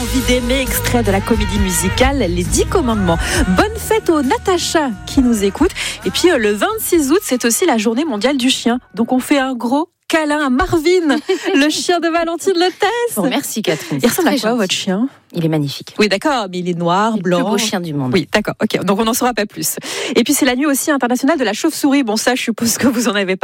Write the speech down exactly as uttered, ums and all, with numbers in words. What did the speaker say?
envie d'aimer, extrait de la comédie musicale Les Dix Commandements. Bonne fête aux Natacha qui nous écoute. Et puis le vingt-six août, c'est aussi la journée mondiale du chien. Donc on fait un gros câlin à Marvin, le chien de Valentine Lotès. Bon, merci Catherine. Il ressemble à quoi votre chien ? Il est magnifique. Oui, d'accord, mais il est noir, C'est blanc. le plus beau chien du monde. Oui, d'accord, ok. Donc on n'en saura pas plus. Et puis c'est la nuit aussi internationale de la chauve-souris. Bon, ça, je suppose que vous en avez pas.